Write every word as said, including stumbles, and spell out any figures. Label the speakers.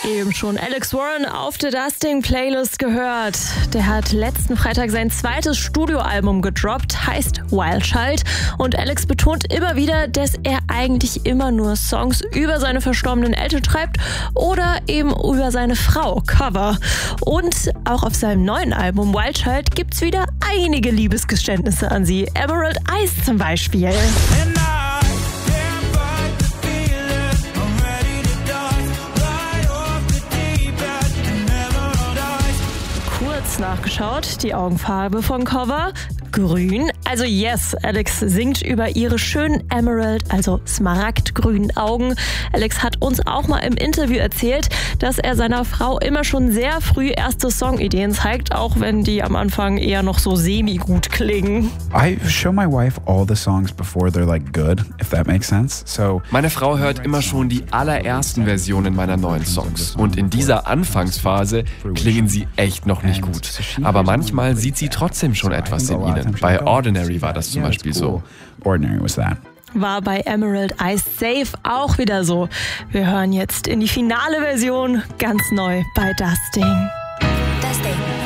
Speaker 1: Eben schon Alex Warren auf der Dusting-Playlist gehört. Der hat letzten Freitag sein zweites Studioalbum gedroppt, heißt Wild Child. Und Alex betont immer wieder, dass er eigentlich immer nur Songs über seine verstorbenen Eltern schreibt oder eben über seine Frau, Cover. Und auch auf seinem neuen Album Wild Child gibt's wieder einige Liebesgeständnisse an sie. Emerald Eyes zum Beispiel. Nachgeschaut, die Augenfarbe vom Cover grün. Also yes, Alex singt über ihre schönen Emerald, also smaragdgrünen Augen. Alex hat uns auch mal im Interview erzählt, dass er seiner Frau immer schon sehr früh erste Songideen zeigt, auch wenn die am Anfang eher noch so semi-gut klingen.
Speaker 2: I show my wife all the songs before they're like good, if that makes sense. So
Speaker 3: meine Frau hört immer schon die allerersten Versionen meiner neuen Songs. Und in dieser Anfangsphase klingen sie echt noch nicht gut. Aber manchmal sieht sie trotzdem schon etwas in ihnen. Bei Ordinary war das zum Beispiel so.
Speaker 2: Ordinary was that.
Speaker 1: War bei Emerald Eyes Safe auch wieder so. Wir hören jetzt in die finale Version ganz neu bei Dusting.
Speaker 4: Dusting.